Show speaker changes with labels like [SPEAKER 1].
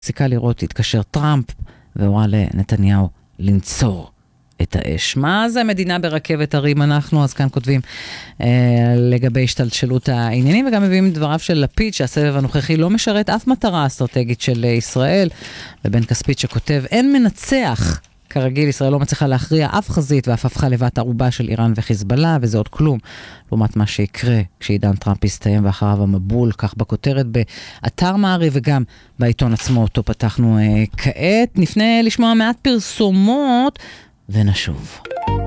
[SPEAKER 1] סיכה לראות התקשר טראמפ והורה לנתניהו לנצור את האש. מה זה מדינה ברכבת הרים אנחנו? אז כאן כותבים לגבי השתלשלות העניינים, וגם מביאים דבריו של לפיד שהסבב הנוכחי לא משרת אף מטרה אסטרטגית של ישראל, ובן כספית שכותב אין מנצח. כרגיל ישראל לא מצליחה להכריע אף חזית ואף הפכה לבת ערובה של איראן וחיזבאללה, וזה עוד כלום לעומת מה שיקרה כשעידן טראמפ יסתיים ואחריו המבול, כך בכותרת באתר מעריב וגם בעיתון עצמו אותו פתחנו כעת. נפנה לשמוע מעט פרסומות ונשוב.